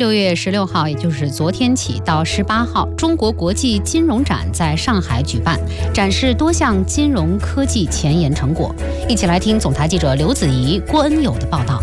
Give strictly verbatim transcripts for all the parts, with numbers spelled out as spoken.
六月十六号，也就是昨天起到十八号，中国国际金融展在上海举办，展示多项金融科技前沿成果。一起来听总台记者刘子怡、郭恩友的报道。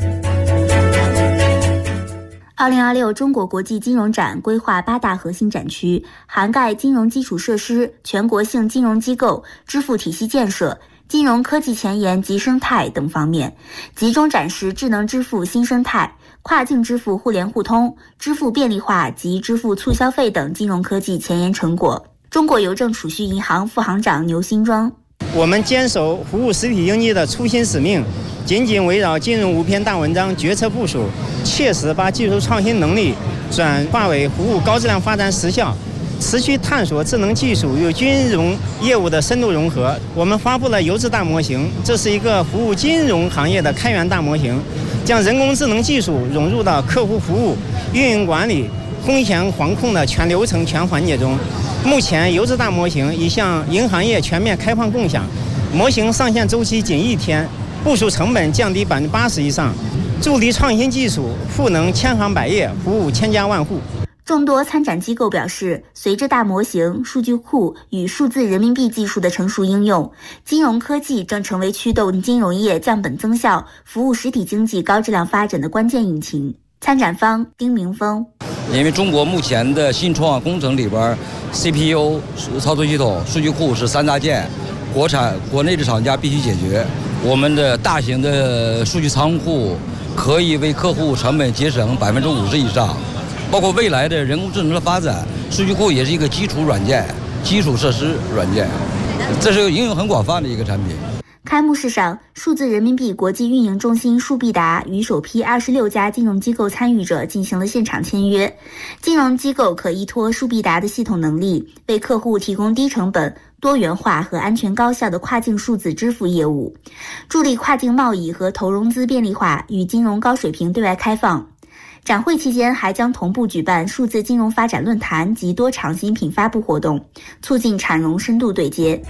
二零二六中国国际金融展规划八大核心展区，涵盖金融基础设施、全国性金融机构、支付体系建设、金融科技前沿及生态等方面，集中展示智能支付新生态、跨境支付互联互通、支付便利化及支付促消费等金融科技前沿成果。中国邮政储蓄银行副行长牛新庄： 我们坚守服务实体经济的初心使命，紧紧围绕金融五篇大文章决策部署，切实把技术创新能力转化为服务高质量发展实效，持续探索智能技术与金融业务的深度融合。我们发布了邮智大模型，这是一个服务金融行业的开源大模型，将人工智能技术融入到客户服务、运营管理、风险防控的全流程全环节中。目前邮智大模型已向银行业全面开放共享，模型上线周期仅一天，部署成本降低百分之八十以上，助力创新技术赋能千行百业，服务千家万户。 众多参展机构表示，随着大模型、数据库与数字人民币技术的成熟应用，金融科技正成为驱动金融业降本增效、服务实体经济高质量发展的关键引擎。参展方丁明峰： 因为中国目前的新创工程里边 C P U、操作系统、数据库是三大件，国产国内的厂家必须解决。我们的大型的数据仓库可以为客户成本节省百分之五十以上。包括未来的人工智能的发展，数据库也是一个基础软件、基础设施软件，这是应用很广泛的一个产品。 开幕式上，数字人民币国际运营中心数必达与首批二十六家金融机构参与者进行了现场签约。金融机构可依托数必达的系统能力，为客户提供低成本、多元化和安全高效的跨境数字支付业务，助力跨境贸易和投融资便利化与金融高水平对外开放。展会期间还将同步举办数字金融发展论坛及多场新品发布活动，促进产融深度对接。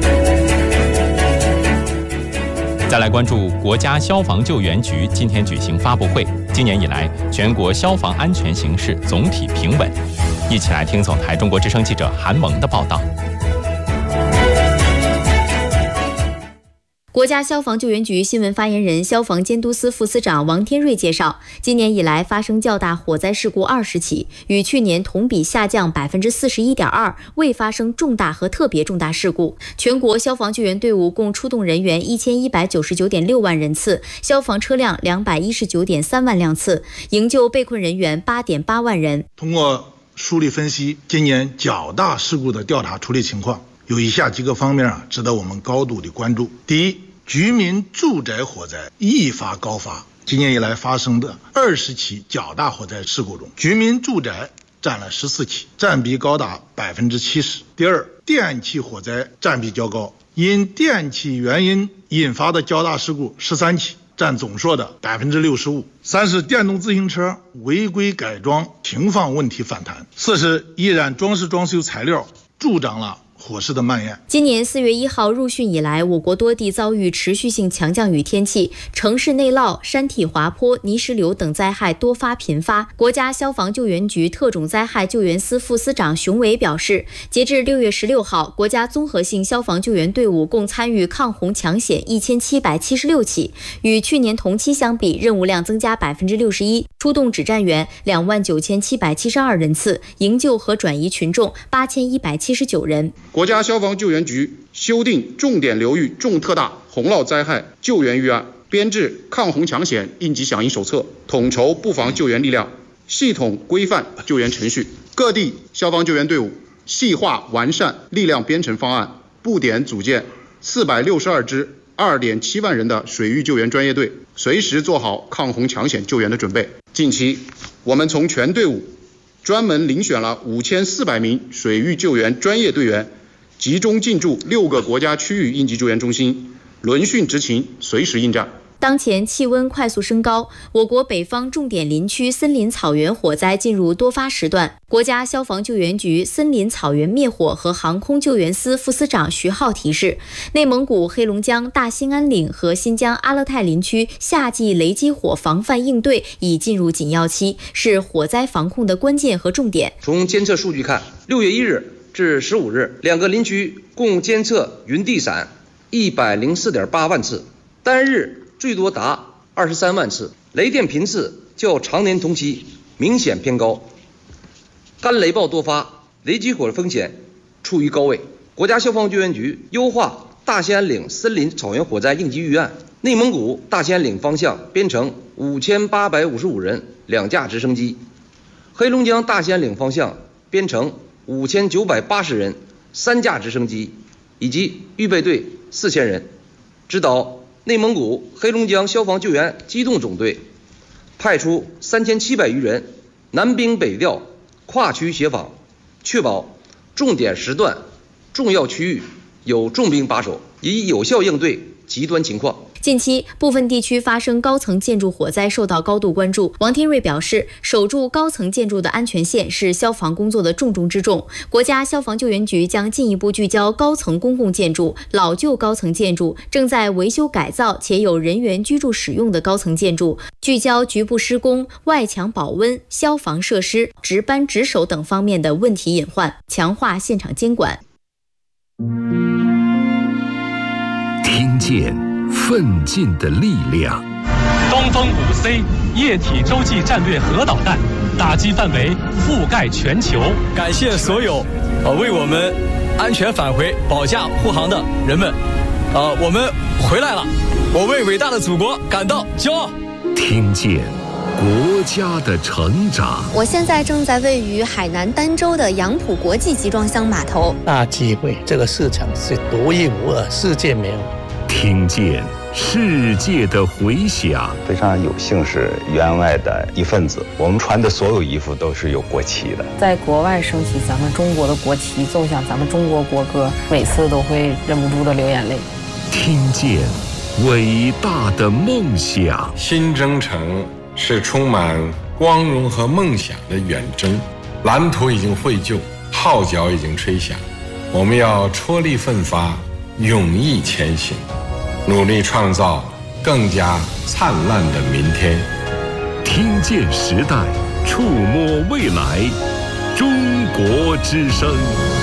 再来关注国家消防救援局今天举行发布会，今年以来全国消防安全形势总体平稳。一起来听总台中国之声记者韩萌的报道。 国家消防救援局新闻发言人、消防监督司副司长王天瑞介绍，今年以来发生较大火灾事故二十起，与去年同比下降百分之四十一点二，未发生重大和特别重大事故。全国消防救援队伍共出动人员一千一百九十九点六万人次，消防车辆两百一十九点三万辆次，营救被困人员八点八万人。 通过梳理分析今年较大事故的调查处理情况，有以下几个方面啊，值得我们高度的关注。第一，居民住宅火灾易发高发，今年以来发生的二十起较大火灾事故中，居民住宅占了十四起，占比高达百分之七十。第二，电气火灾占比较高，因电气原因引发的较大事故十三起，占总数的百分之六十五。三是电动自行车违规改装停放问题反弹。四是易燃装饰装修材料助长了火势的蔓延。 今年四月一号入汛以来，我国多地遭遇持续性强降雨天气，城市内涝、山体滑坡、泥石流等灾害多发频发。国家消防救援局特种灾害救援司副司长熊伟表示，截至六月十六号，国家综合性消防救援队伍共参与抗洪抢险一千七百七十六起，与去年同期相比，任务量增加百分之六十一，出动指战员两万九千七百七十二人次，营救和转移群众八千一百七十九人。 国家消防救援局修订重点流域重特大洪涝灾害救援预案，编制抗洪抢险应急响应手册，统筹布防救援力量，系统规范救援程序。各地消防救援队伍细化完善力量编程方案，布点组建四百六十二支二点七万人的水域救援专业队，随时做好抗洪抢险救援的准备。近期，我们从全队伍专门遴选了五千四百名水域救援专业队员，集中进驻六个国家区域应急救援中心，轮训执勤，随时应战。 当前气温快速升高，我国北方重点林区森林草原火灾进入多发时段。国家消防救援局森林草原灭火和航空救援司副司长徐浩提示，内蒙古、黑龙江大兴安岭和新疆阿勒泰林区夏季雷击火防范应对已进入紧要期，是火灾防控的关键和重点。 从监测数据看，六月一日至十五日，两个林区共监测云地闪一百零四点八万次，单日最多达二十三万次，雷电频次较常年同期明显偏高，干雷暴多发，雷击火风险处于高位。国家消防救援局优化大兴安岭森林草原火灾应急预案，内蒙古大兴安岭方向编成五千八百五十五人，两架直升机；黑龙江大兴安岭方向编成五千九百八十人，三架直升机，以及预备队四千人，指导内蒙古、黑龙江消防救援机动总队派出三千七百余人，南兵北调，跨区协防，确保重点时段、重要区域有重兵把守，以有效应对极端情况。 近期，部分地区发生高层建筑火灾受到高度关注。王天瑞表示，守住高层建筑的安全线是消防工作的重中之重。国家消防救援局将进一步聚焦高层公共建筑、老旧高层建筑、正在维修改造且有人员居住使用的高层建筑，聚焦局部施工、外墙保温、消防设施、值班值守等方面的问题隐患，强化现场监管。 听见奋进的力量。 东风五 C 液体洲际战略核导弹，打击范围覆盖全球。 感谢所有呃为我们安全返回保驾护航的人们，呃，我们回来了，我为伟大的祖国感到骄傲。 听见国家的成长。 我现在正在位于海南儋州的杨浦国际集装箱码头。 大机会，这个市场是独一无二，世界没有。 听见世界的回响。 非常有幸是员外的一份子，我们穿的所有衣服都是有国旗的。 在国外升起咱们中国的国旗，奏响咱们中国国歌，每次都会忍不住的流眼泪。 听见伟大的梦想。 新征程是充满光荣和梦想的远征，蓝图已经绘就，号角已经吹响，我们要踔厉奋发，勇毅前行，努力创造更加灿烂的明天。 听见时代，触摸未来，中国之声。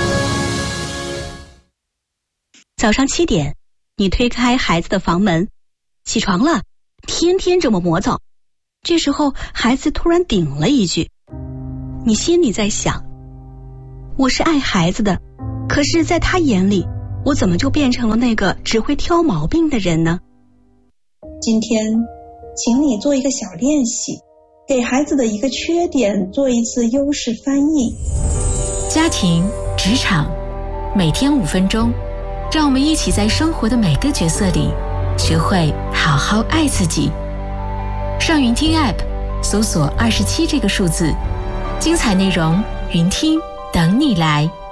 早上七点，你推开孩子的房门，起床了，天天这么磨蹭。这时候孩子突然顶了一句，你心里在想，我是爱孩子的，可是在他眼里，我怎么就变成了那个只会挑毛病的人呢？ 今天请你做一个小练习，给孩子的一个缺点做一次优势翻译。 家庭、职场，每天五分钟，让我们一起在生活的每个角色里学会好好爱自己。上云听 App 搜索二十七这个数字，精彩内容云听等你来。